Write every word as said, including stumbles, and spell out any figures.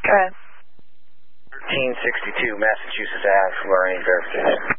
Go ahead. thirteen sixty-two Massachusetts Ave, Lorraine verification.